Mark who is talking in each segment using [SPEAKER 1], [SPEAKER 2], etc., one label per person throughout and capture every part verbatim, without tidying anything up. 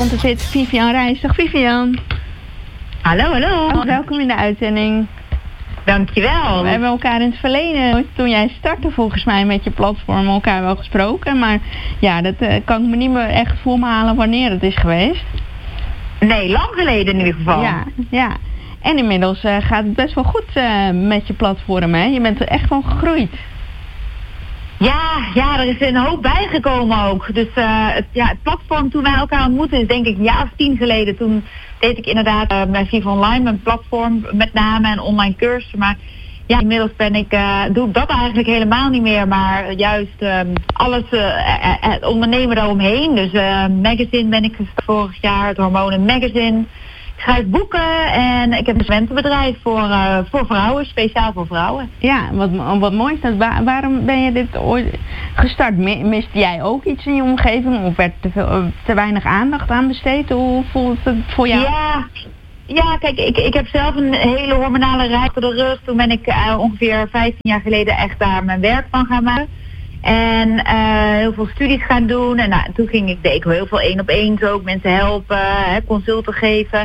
[SPEAKER 1] komt te zitten Vivian Reis. Dag Vivian.
[SPEAKER 2] Hallo, hallo.
[SPEAKER 1] Oh, welkom in de uitzending.
[SPEAKER 2] Dankjewel.
[SPEAKER 1] We hebben elkaar in het verleden, toen jij startte volgens mij met je platform, elkaar wel gesproken. Maar ja, dat uh, kan ik me niet meer echt voor me halen wanneer het is geweest.
[SPEAKER 2] Nee, lang geleden in ieder geval.
[SPEAKER 1] Ja, ja. En inmiddels uh, gaat het best wel goed uh, met je platform, hè? Je bent er echt van gegroeid.
[SPEAKER 2] Ja, ja, er is een hoop bijgekomen ook. Dus uh, het, ja, het platform toen wij elkaar ontmoetten is denk ik een jaar of tien geleden. Toen deed ik inderdaad uh, bij Viva Online, mijn platform met name en online cursussen. Maar ja, inmiddels ben ik, uh, doe ik dat eigenlijk helemaal niet meer. Maar juist um, alles, uh, uh, het ondernemen daaromheen. Dus uh, magazine ben ik gestart vorig jaar, het Hormonen Magazine. Ik schrijf boeken en ik heb een studentenbedrijf voor, uh, voor vrouwen, speciaal voor vrouwen.
[SPEAKER 1] Ja, wat, wat mooi is dat. Waar, waarom ben je dit ooit gestart? Miste jij ook iets in je omgeving of werd te, veel, te weinig aandacht aan besteed? Hoe voelt het voor jou?
[SPEAKER 2] Ja, ja kijk, ik, ik heb zelf een hele hormonale reis voor de rug. Toen ben ik uh, ongeveer vijftien jaar geleden echt daar mijn werk van gaan maken. En uh, heel veel studies gaan doen. En nou, toen ging ik, deed ik heel veel één op één ook, mensen helpen, hè, consulten geven.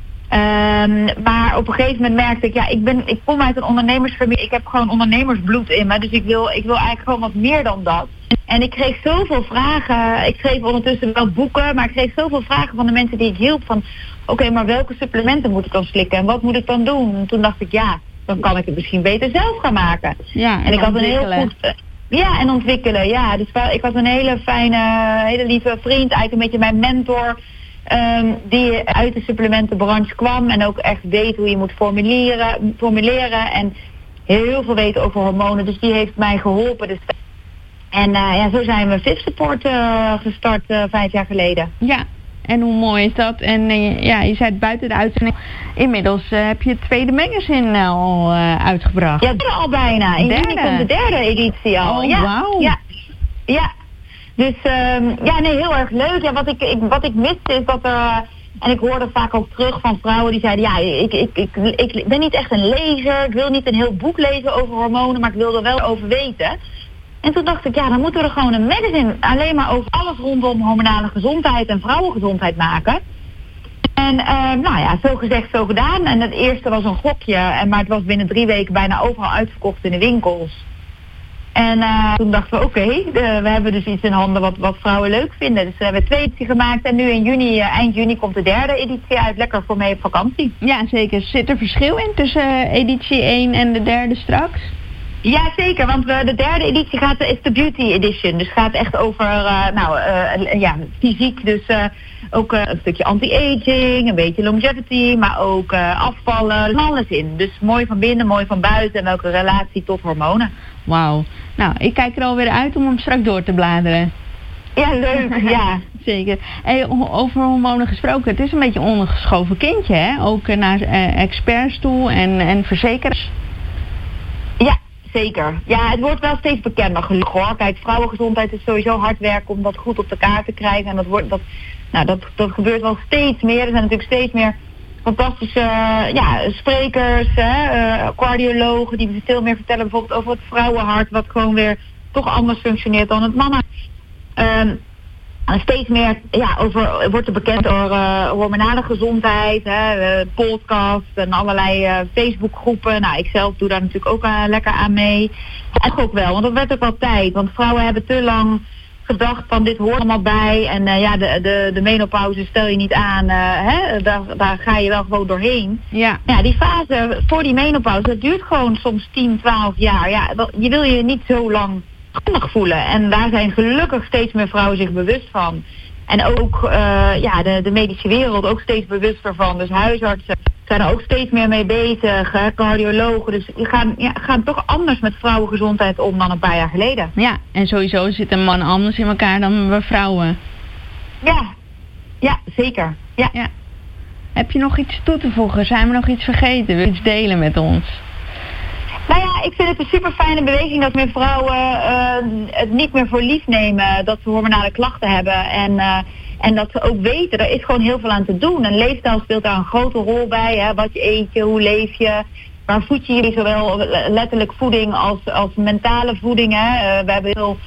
[SPEAKER 2] Um, maar op een gegeven moment merkte ik, ja, ik ben, ik kom uit een ondernemersfamilie. Ik heb gewoon ondernemersbloed in me. Dus ik wil, ik wil eigenlijk gewoon wat meer dan dat. En ik kreeg zoveel vragen. Ik schreef ondertussen wel boeken, maar ik kreeg zoveel vragen van de mensen die ik hielp. Van, oké, okay, maar welke supplementen moet ik dan slikken? En wat moet ik dan doen? En toen dacht ik, ja, dan kan ik het misschien beter zelf gaan maken.
[SPEAKER 1] Ja, en,
[SPEAKER 2] en ik had een heel goed... Ja, en ontwikkelen, ja. Dus ik had een hele fijne, hele lieve vriend, eigenlijk een beetje mijn mentor... Um, die uit de supplementenbranche kwam en ook echt weet hoe je moet formuleren, formuleren en heel veel weet over hormonen. Dus die heeft mij geholpen. Dus en uh, ja, zo zijn we V I P Support uh, gestart uh, vijf jaar geleden.
[SPEAKER 1] Ja, en hoe mooi is dat? En uh, ja, je zei het buiten de uitzending. Inmiddels uh, heb je het tweede magazine uh, al uh, uitgebracht.
[SPEAKER 2] Ja, al bijna. In juni komt de derde editie al.
[SPEAKER 1] Oh,
[SPEAKER 2] ja,
[SPEAKER 1] wauw.
[SPEAKER 2] Ja, ja. Dus um, ja, nee, heel erg leuk. Ja, wat ik, ik, wat ik miste is dat er... Uh, en ik hoorde vaak ook terug van vrouwen die zeiden... Ja, ik, ik, ik, ik ben niet echt een lezer. Ik wil niet een heel boek lezen over hormonen, maar ik wil er wel over weten. En toen dacht ik, ja, dan moeten we er gewoon een magazine... alleen maar over alles rondom hormonale gezondheid en vrouwengezondheid maken. En uh, nou ja, zo gezegd, zo gedaan. En het eerste was een gokje. En, maar het was binnen drie weken bijna overal uitverkocht in de winkels. En uh, toen dachten we, oké, okay, we hebben dus iets in handen wat, wat vrouwen leuk vinden. Dus we hebben twee edities gemaakt en nu in juni, uh, eind juni komt de derde editie uit. Lekker voor mee op vakantie.
[SPEAKER 1] Ja, zeker. Zit er verschil in tussen uh, editie één en de derde straks?
[SPEAKER 2] Ja, zeker, want uh, de derde editie gaat, is de Beauty Edition. Dus gaat echt over, uh, nou, uh, ja, fysiek. Dus uh, ook uh, een stukje anti-aging, een beetje longevity, maar ook uh, afvallen. Alles in. Dus mooi van binnen, mooi van buiten en ook een relatie tot hormonen.
[SPEAKER 1] Wauw. Nou, ik kijk er alweer uit om hem straks door te bladeren.
[SPEAKER 2] Ja, leuk, ja.
[SPEAKER 1] Zeker. Hey, over hormonen gesproken, het is een beetje een ondergeschoven kindje, hè? Ook uh, naar uh, experts toe en, en verzekeraars.
[SPEAKER 2] Ja, zeker. Ja, het wordt wel steeds bekender gelukkig hoor. Kijk, vrouwengezondheid is sowieso hard werken om dat goed op de kaart te krijgen. En dat, wordt, dat, nou, dat, dat gebeurt wel steeds meer. Er zijn natuurlijk steeds meer fantastische uh, ja, sprekers, hè, uh, cardiologen die veel meer vertellen bijvoorbeeld over het vrouwenhart, wat gewoon weer toch anders functioneert dan het mannen. Um, en steeds meer ja, over, wordt er bekend over uh, hormonale gezondheid, hè, uh, podcasts en allerlei uh, Facebookgroepen. Nou, ik zelf doe daar natuurlijk ook uh, lekker aan mee. En ook wel, want dat werd ook wel tijd, want vrouwen hebben te lang gedacht van dit hoort allemaal bij en uh, ja, de, de, de menopauze stel je niet aan, uh, hè? Daar, daar ga je wel gewoon doorheen.
[SPEAKER 1] Ja.
[SPEAKER 2] Ja, die fase voor die menopauze, dat duurt gewoon soms tien, twaalf jaar. Ja, dat, je wil je niet zo lang handig voelen en daar zijn gelukkig steeds meer vrouwen zich bewust van. En ook uh, ja, de, de medische wereld ook steeds bewuster van. Dus huisartsen zijn er ook steeds meer mee bezig, hè? Cardiologen. Dus die gaan, ja, gaan toch anders met vrouwengezondheid om dan een paar jaar geleden.
[SPEAKER 1] Ja, en sowieso zitten mannen anders in elkaar dan we vrouwen.
[SPEAKER 2] Ja, ja, zeker. Ja.
[SPEAKER 1] Ja. Heb je nog iets toe te voegen? Zijn we nog iets vergeten? Wil je iets delen met ons?
[SPEAKER 2] Nou ja, ik vind het een super fijne beweging dat meer vrouwen uh, het niet meer voor lief nemen dat ze hormonale klachten hebben. En, uh, en dat ze ook weten, er is gewoon heel veel aan te doen. En leefstijl speelt daar een grote rol bij. Hè? Wat je eet je, hoe leef je, waar voed je je, zowel letterlijk voeding als, als mentale voeding. Hè? Uh, we hebben heel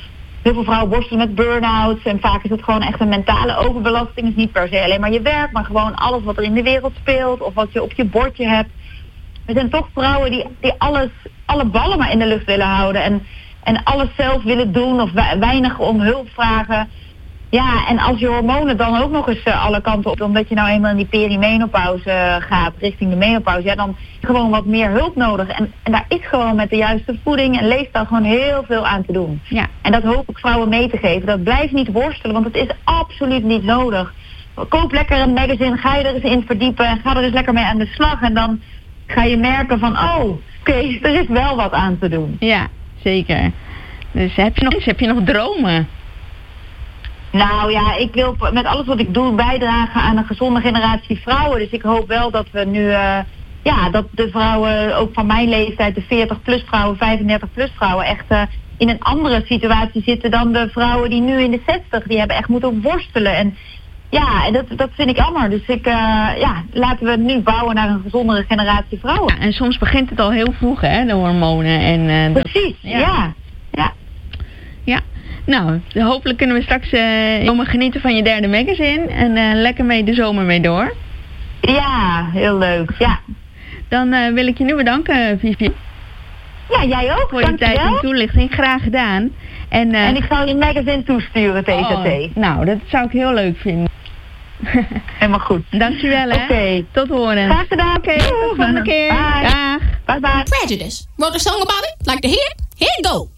[SPEAKER 2] heel veel vrouwen worstelen met burn-outs. En vaak is het gewoon echt een mentale overbelasting. Het is niet per se alleen maar je werk, maar gewoon alles wat er in de wereld speelt. Of wat je op je bordje hebt. Er zijn toch vrouwen die, die alles, alle ballen maar in de lucht willen houden. En, en alles zelf willen doen of weinig om hulp vragen. Ja, en als je hormonen dan ook nog eens uh, alle kanten op, omdat je nou eenmaal in die perimenopauze uh, gaat, richting de menopauze, ja, dan heb je gewoon wat meer hulp nodig. En, en daar is gewoon met de juiste voeding en leefstijl gewoon heel veel aan te doen.
[SPEAKER 1] Ja.
[SPEAKER 2] En dat hoop ik vrouwen mee te geven. Dat blijft niet worstelen, want het is absoluut niet nodig. Koop lekker een magazine, ga je er eens in verdiepen en ga er eens lekker mee aan de slag. En dan ga je merken van, oh, oké, okay, er is wel wat aan te doen.
[SPEAKER 1] Ja, zeker. Dus heb je nog, heb je nog dromen?
[SPEAKER 2] Nou ja, ik wil met alles wat ik doe bijdragen aan een gezonde generatie vrouwen. Dus ik hoop wel dat we nu, uh, ja, dat de vrouwen, ook van mijn leeftijd, de veertig plus vrouwen, vijfendertig plus vrouwen, echt uh, in een andere situatie zitten dan de vrouwen die nu in de zestig, die hebben echt moeten worstelen. En ja, en dat, dat vind ik jammer. Dus ik, uh, ja, laten we nu bouwen naar een gezondere generatie vrouwen.
[SPEAKER 1] Ja, en soms begint het al heel vroeg, hè, de hormonen. En, uh,
[SPEAKER 2] Precies,
[SPEAKER 1] dat, ja.
[SPEAKER 2] ja. ja.
[SPEAKER 1] Ja. Nou, hopelijk kunnen we straks uh, zomer genieten van je derde magazine. En uh, lekker mee de zomer mee door.
[SPEAKER 2] Ja, heel leuk. Ja.
[SPEAKER 1] Dan uh, wil ik je nu bedanken, Vivi.
[SPEAKER 2] Ja, jij ook.
[SPEAKER 1] Voor je tijd en toelichting. Graag gedaan. En, uh,
[SPEAKER 2] en ik zal je magazine toesturen, T Z T.
[SPEAKER 1] Oh, nou, dat zou ik heel leuk vinden.
[SPEAKER 2] Helemaal goed.
[SPEAKER 1] Dankjewel, hè.
[SPEAKER 2] Oké. Okay.
[SPEAKER 1] Tot horen.
[SPEAKER 2] Graag gedaan.
[SPEAKER 1] Oké, okay, tot de volgende keer.
[SPEAKER 2] Bye.
[SPEAKER 1] Dag.
[SPEAKER 2] Bye bye.
[SPEAKER 3] Prejudice. Wrote a song about it? Like to hear it? Here it go.